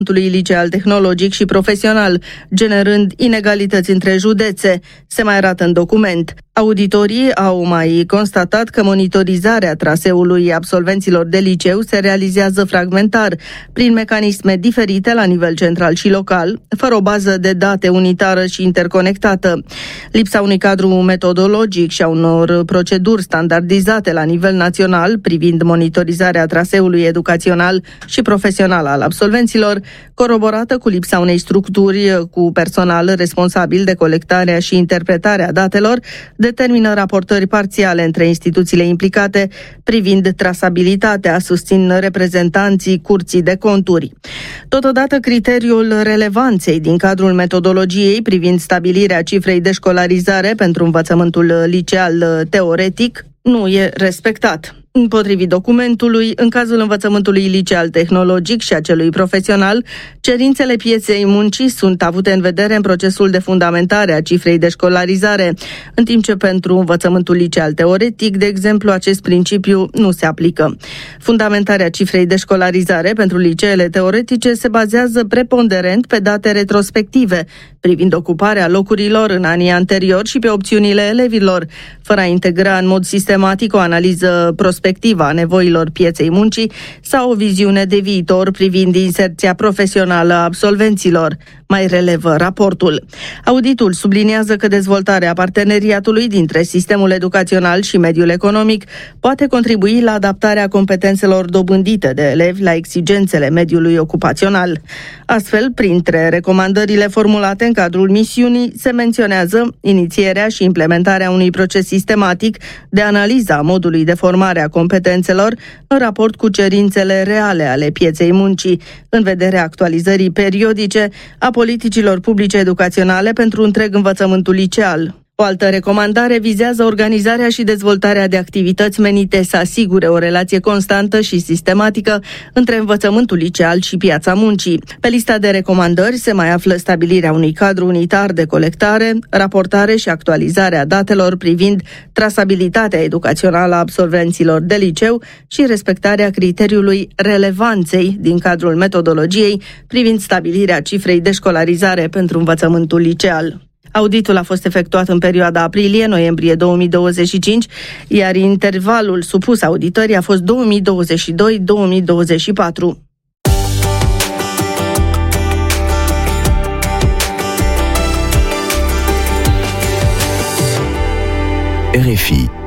liceal tehnologic și profesional, generând inegalități între județe, se mai arată în document. Auditorii au mai constatat că monitorizarea traseului absolvenților de liceu se realizează fragmentar, prin mecanisme diferite la nivel central și local, fără o bază de date unitară și interconectată. Lipsa unui cadru metodologic și a unor proceduri standardizate la nivel național privind monitorizarea traseului educațional și profesional al absolvenților, coroborată cu lipsa unei structuri cu personal responsabil de colectarea și interpretarea datelor, determină raportări parțiale între instituțiile implicate privind trasabilitatea, susțin reprezentanții Curții de Conturi. Totodată, criteriul relevanței din cadrul metodologiei privind stabilirea cifrei de școlarizare pentru învățământul liceal teoretic nu e respectat. Potrivit documentului, în cazul învățământului liceal tehnologic și a celui profesional, cerințele pieței muncii sunt avute în vedere în procesul de fundamentare a cifrei de școlarizare, în timp ce pentru învățământul liceal teoretic, de exemplu, acest principiu nu se aplică. Fundamentarea cifrei de școlarizare pentru liceele teoretice se bazează preponderent pe date retrospective, privind ocuparea locurilor în anii anteriori și pe opțiunile elevilor, fără a integra în mod sistematic o analiză prospectivă a nevoilor pieței muncii sau o viziune de viitor privind inserția profesională a absolvenților, mai relevă raportul. Auditul subliniază că dezvoltarea parteneriatului dintre sistemul educațional și mediul economic poate contribui la adaptarea competențelor dobândite de elevi la exigențele mediului ocupațional. Astfel, printre recomandările formulate în cadrul misiunii, se menționează inițierea și implementarea unui proces sistematic de analiză a modului de formare a competențelor în raport cu cerințele reale ale pieței muncii, în vederea actualizării periodice a politicilor publice educaționale pentru întreg învățământul liceal. O altă recomandare vizează organizarea și dezvoltarea de activități menite să asigure o relație constantă și sistematică între învățământul liceal și piața muncii. Pe lista de recomandări se mai află stabilirea unui cadru unitar de colectare, raportare și actualizare a datelor privind trasabilitatea educațională a absolvenților de liceu și respectarea criteriului relevanței din cadrul metodologiei privind stabilirea cifrei de școlarizare pentru învățământul liceal. Auditul a fost efectuat în perioada aprilie-noiembrie 2025, iar intervalul supus auditării a fost 2022-2024. RFI